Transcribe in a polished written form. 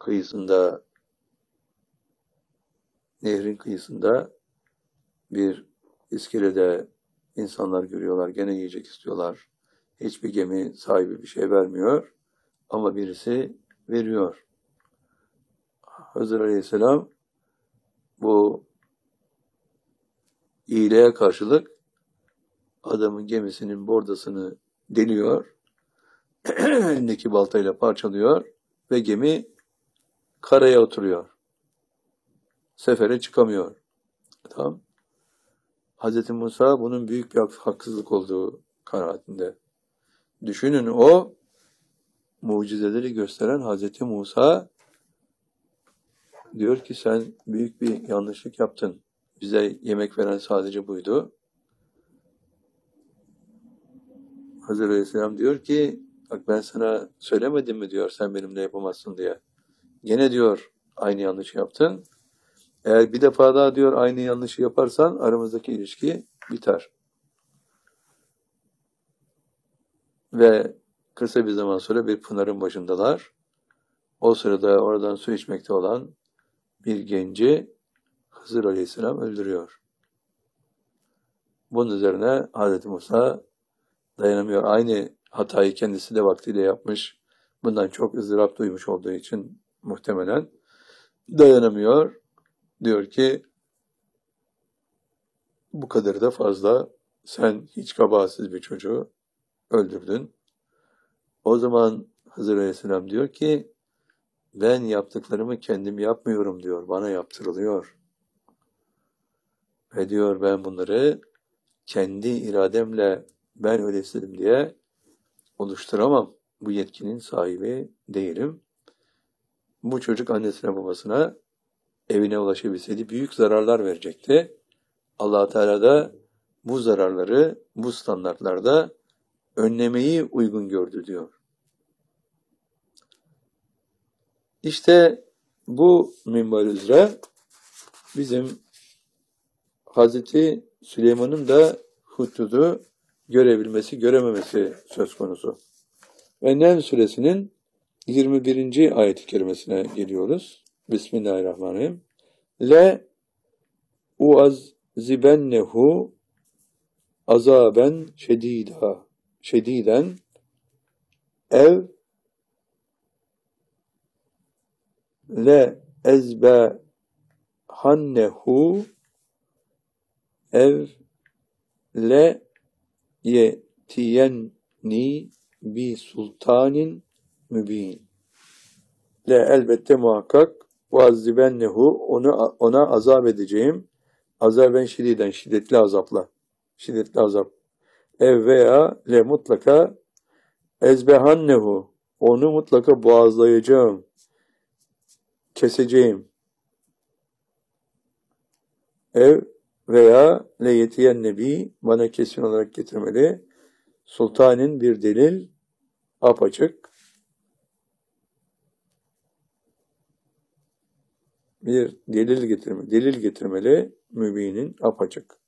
kıyısında, nehrin kıyısında bir iskelede insanlar görüyorlar. Gene yiyecek istiyorlar. Hiçbir gemi sahibi bir şey vermiyor. Ama birisi veriyor. Hızır Aleyhisselam bu iyiliğe karşılık adamın gemisinin bordasını deliyor. Elindeki baltayla parçalıyor ve gemi karaya oturuyor. Sefere çıkamıyor. Tamam. Hz. Musa bunun büyük bir haksızlık olduğu kanaatinde. Düşünün, o mucizeleri gösteren Hz. Musa diyor ki sen büyük bir yanlışlık yaptın. Bize yemek veren sadece buydu. Hızır Aleyhisselam diyor ki bak ben sana söylemedim mi diyor sen benimle yapamazsın diye. Gene diyor aynı yanlışı yaptın. Eğer bir defa daha diyor aynı yanlışı yaparsan aramızdaki ilişki biter. Ve kısa bir zaman sonra bir pınarın başındalar. O sırada oradan su içmekte olan bir genci Hızır Aleyhisselam öldürüyor. Bunun üzerine Hazreti Musa dayanamıyor. Aynı hatayı kendisi de vaktiyle yapmış. Bundan çok ızdırap duymuş olduğu için muhtemelen dayanamıyor. Diyor ki bu kadar da fazla. Sen hiç kabahatsiz bir çocuğu öldürdün. O zaman Hızır Aleyhisselam diyor ki ben yaptıklarımı kendim yapmıyorum diyor. Bana yaptırılıyor. Ve diyor ben bunları kendi irademle ben öyle istedim diye oluşturamam. Bu yetkinin sahibi değilim. Bu çocuk annesine babasına evine ulaşabilseydi büyük zararlar verecekti. Allah Teala da bu zararları bu standartlarda önlemeyi uygun gördü diyor. İşte bu minval üzere bizim Hazreti Süleyman'ın da hududu görebilmesi, görememesi söz konusu. Ve Neml suresinin 21. ayet-i kerimesine geliyoruz. Bismillahirrahmanirrahim. Le uazzibennehu azaben şediden ev le ezbehannehu ev le yetiyenni bi sultanin mübin. Le elbette muhakkak uazzibennehu ona azap edeceğim. Azaben şididen şiddetli azapla. Şiddetli azap. Ev veya le mutlaka ezbehannehu onu mutlaka boğazlayacağım. Keseceğim. Ev veya le yetiyen nebi bana kesin olarak getirmeli. Sultanın bir delil apaçık. Bir delil getirmeli. Mübinin apaçık.